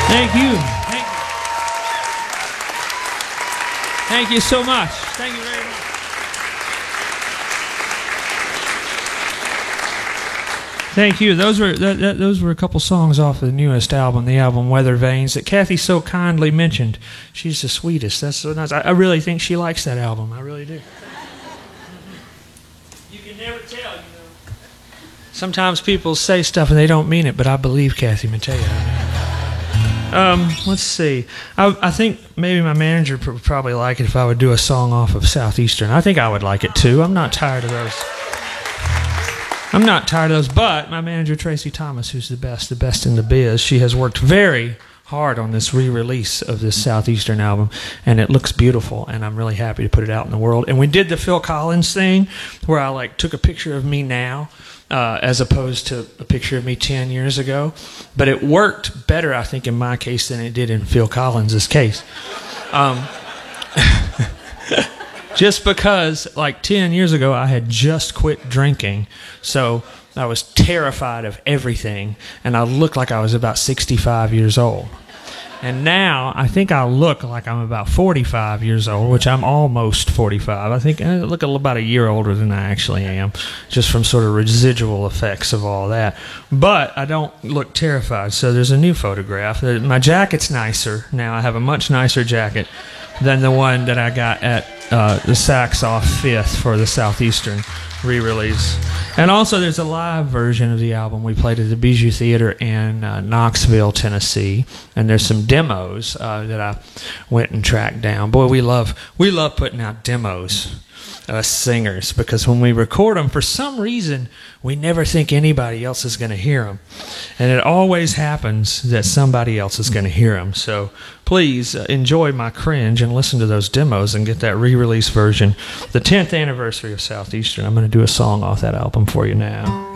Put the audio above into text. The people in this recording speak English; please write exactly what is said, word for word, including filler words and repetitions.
Thank you. Thank you. Thank you so much. Thank you very much. Thank you. Those were that, that, those were a couple songs off the newest album, the album Weather Vanes, that Kathy so kindly mentioned. She's the sweetest. That's so nice. I, I really think she likes that album. I really do. You can never tell, you know. Sometimes people say stuff and they don't mean it, but I believe Kathy Mattea. Um, let's see. I, I think maybe my manager would probably like it if I would do a song off of Southeastern. I think I would like it too. I'm not tired of those. I'm not tired of those, but my manager, Tracy Thomas, who's the best, the best in the biz, she has worked very hard on this re-release of this Southeastern album, and it looks beautiful, and I'm really happy to put it out in the world. And we did the Phil Collins thing, where I like took a picture of me now, uh, as opposed to a picture of me ten years ago, but it worked better, I think, in my case than it did in Phil Collins' case. Um, Just because, like ten years ago, I had just quit drinking, so I was terrified of everything, and I looked like I was about sixty-five years old. And now, I think I look like I'm about forty-five years old, which I'm almost forty-five. I think I look about a year older than I actually am, just from sort of residual effects of all that. But I don't look terrified, so there's a new photograph. My jacket's nicer now. I have a much nicer jacket than the one that I got at uh, the Saks Off Fifth for the Southeastern re-release. And also there's a live version of the album we played at the Bijou Theater in uh, Knoxville, Tennessee, and there's some demos uh, that I went and tracked down. Boy, we love we love putting out demos, us singers, because when we record them, for some reason we never think anybody else is going to hear them, and it always happens that somebody else is going to hear them. So please uh, enjoy my cringe and listen to those demos and get that re-release version, the tenth anniversary of Southeastern. I'm going to do a song off that album for you now.